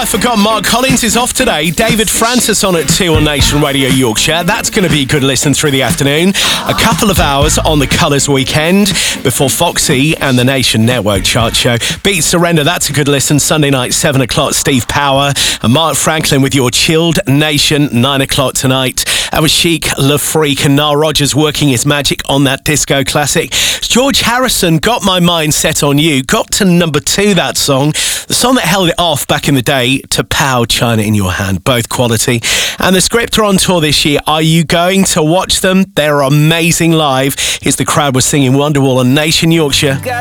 I forgot Mark Collins is off today. David Francis on at 2 on Nation Radio Yorkshire. That's going to be a good listen through the afternoon. A couple of hours on the Colours weekend before Foxy and the Nation Network chart show. Beat Surrender, that's a good listen. Sunday night, 7 o'clock, Steve Power and Mark Franklin with your Chilled Nation, 9 o'clock tonight. That was Chic, Le Freak and Nile Rodgers working his magic on that disco classic. George Harrison, Got My Mind Set on You. Got to number 2, that song. The song that held it off back in the day to Pow, China in Your Hand. Both quality. And the Script are on tour this year. Are you going to watch them? They're amazing live. Here's the crowd was singing Wonderwall on Nation Yorkshire.